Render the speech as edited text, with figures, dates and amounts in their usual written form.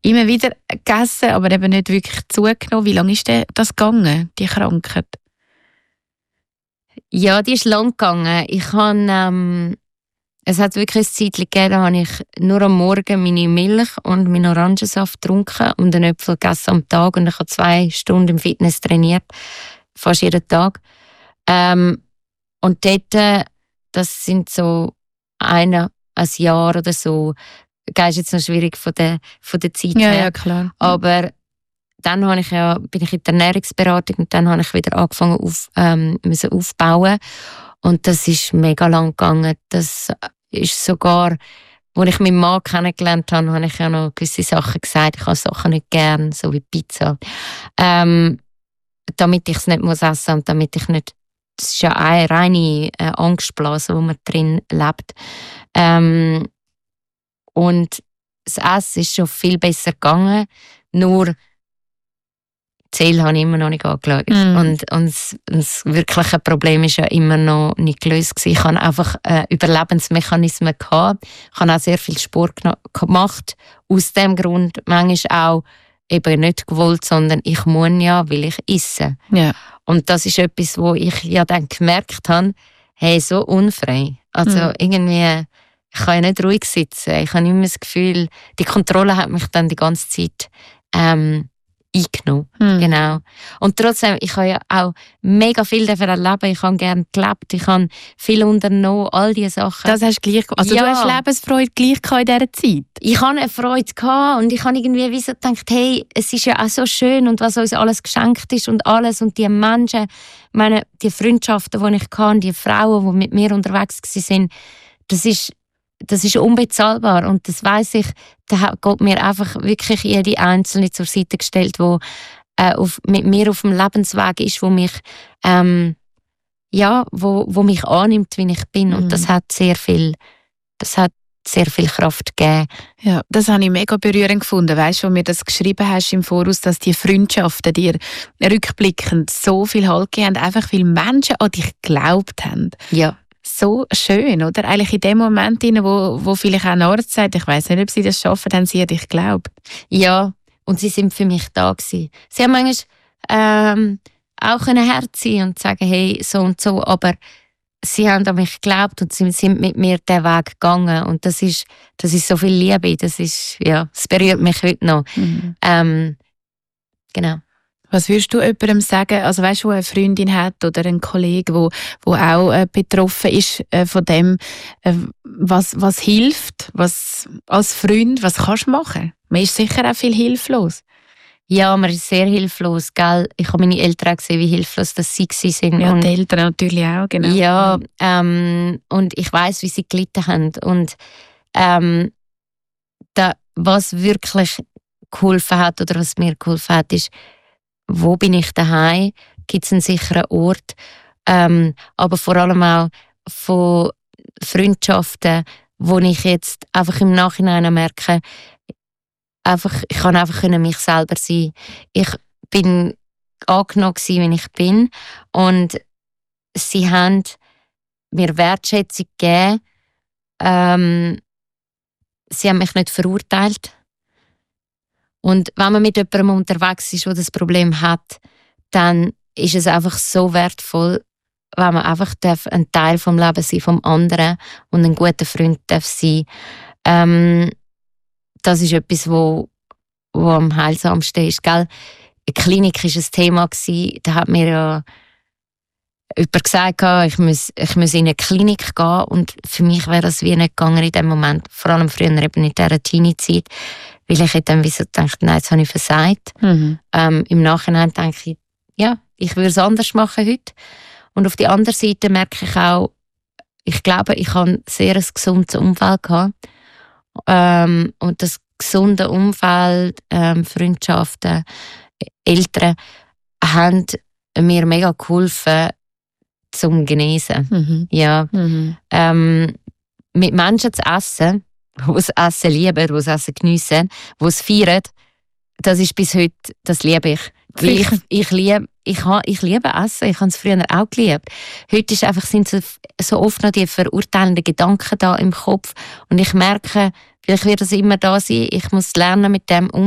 immer wieder gegessen, aber eben nicht wirklich zugenommen. Wie lange ist denn das gegangen, die Krankheit? Ja, die ist lang gegangen. Es hat wirklich eine Zeit gegeben, da habe ich nur am Morgen meine Milch und meinen Orangensaft getrunken und einen Apfel gegessen am Tag. Und ich habe 2 Stunden im Fitness trainiert, fast jeden Tag. Und dort, das sind so ein Jahr oder so, das ist jetzt noch schwierig von der Zeit her. Ja, klar. Aber dann bin ich in der Ernährungsberatung und dann habe ich wieder angefangen müssen aufbauen. Und das ist mega lang gegangen. Das ist sogar, als ich meinen Mann kennengelernt habe ich ja noch gewisse Sachen gesagt. Ich habe Sachen nicht gern, so wie Pizza. Damit ich es nicht essen muss und damit ich nicht. Das ist ja eine reine Angstblase, wo man drin lebt. Und das Essen ist schon viel besser gegangen. Nur die Seele habe ich immer noch nicht angeschaut. Und das wirkliche Problem ist ja immer noch nicht gelöst gewesen. Ich hatte einfach Überlebensmechanismen gehabt. Ich habe auch sehr viel Sport gemacht. Aus dem Grund manchmal auch eben nicht gewollt, sondern ich muss ja, weil ich esse. Ja. Und das ist etwas, wo ich ja dann gemerkt habe, hey, so unfrei. Also irgendwie, ich kann ja nicht ruhig sitzen. Ich habe immer das Gefühl, die Kontrolle hat mich dann die ganze Zeit eingenommen. Genau. Und trotzdem, ich habe ja auch mega viel davon erlebt. Ich habe gerne gelebt, ich habe viel unternommen, all diese Sachen. Das hast du gleich, also ja. Du hast Lebensfreude gleich in dieser Zeit? Ich hatte eine Freude gehabt und ich habe irgendwie wie so gedacht, hey, es ist ja auch so schön und was uns alles geschenkt ist und alles und die Menschen, die Freundschaften, die ich hatte, die Frauen, die mit mir unterwegs waren, das ist unbezahlbar und das weiss ich, da hat Gott mir einfach wirklich jede Einzelne zur Seite gestellt, die mit mir auf dem Lebensweg ist, wo mich wo mich annimmt, wie ich bin und das hat sehr viel Kraft gegeben. Ja, das habe ich mega berührend gefunden, weißt du, wo mir das geschrieben hast im Voraus, dass die Freundschaften dir rückblickend so viel Halt gegeben haben, einfach weil Menschen an dich geglaubt haben. Ja. So schön, oder? Eigentlich in dem Moment, wo vielleicht auch ein Arzt sagt, ich weiss nicht, ob sie das schaffen, haben sie an dich geglaubt. Ja, und sie sind für mich da gewesen. Sie haben manchmal auch hart sein und sagen, hey, so und so, aber sie haben an mich geglaubt und sie sind mit mir den Weg gegangen und das ist so viel Liebe, das berührt mich heute noch. Genau. Was würdest du jemandem sagen, also weißt du, eine Freundin hat oder ein Kollege, wo auch betroffen ist von dem, was hilft, was als Freund, was kannst du machen? Man ist sicher auch viel hilflos. Ja, man ist sehr hilflos, gell? Ich habe meine Eltern auch gesehen, wie hilflos das sie waren. Ja, die Eltern natürlich auch, genau. Ja, und ich weiss, wie sie gelitten haben. Und was wirklich geholfen hat oder was mir geholfen hat, ist, wo bin ich daheim? Gibt es einen sicheren Ort? Aber vor allem auch von Freundschaften, wo ich jetzt einfach im Nachhinein merke, ich kann einfach mich selber sein. Ich bin angenommen gewesen, wie ich bin. Und sie haben mir Wertschätzung gegeben. Sie haben mich nicht verurteilt. Und wenn man mit jemandem unterwegs ist, der das Problem hat, dann ist es einfach so wertvoll, wenn man einfach ein Teil vom Lebens sein vom anderen und ein guter Freund darf sein. Das ist etwas, wo am heilsamsten ist. Gell? Die Klinik war ein Thema. Da hat mir ja jemand gesagt, ich muss in eine Klinik gehen. Und für mich wäre das wie nicht gegangen in dem Moment. Vor allem früher eben in dieser Teenie-Zeit. Weil ich dann wie so gedacht, nein, jetzt habe ich versagt. Im Nachhinein denke ich, ja, ich würde es anders machen heute. Und auf der anderen Seite merke ich auch, ich glaube, ich habe ein sehr gesundes Umfeld gehabt. Und das gesunde Umfeld, Freundschaften, Eltern haben mir mega geholfen zum Genesen. Ja. Mit Menschen zu essen, die das Essen lieben, die das Essen geniessen, die es feiern, das ist bis heute, das liebe ich. Weil ich liebe Essen, ich habe es früher auch geliebt. Heute sind so oft noch die verurteilenden Gedanken da im Kopf und ich merke, vielleicht wird es immer da sein, ich muss lernen, mit dem umzugehen.